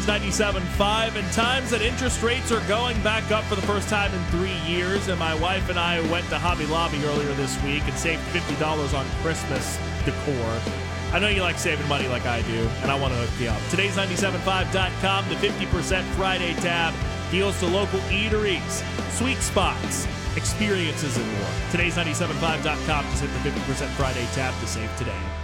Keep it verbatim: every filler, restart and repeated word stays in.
Today's ninety-seven point five, and times that interest rates are going back up for the first time in three years. And my wife and I went to Hobby Lobby earlier this week and saved fifty dollars on Christmas decor. I know you like saving money like I do, and I want to hook you up. Today's ninety-seven point five dot com, the fifty percent Friday tab, deals to local eateries, sweet spots, experiences, and more. Today's ninety-seven point five dot com, just hit the fifty percent Friday tab to save today.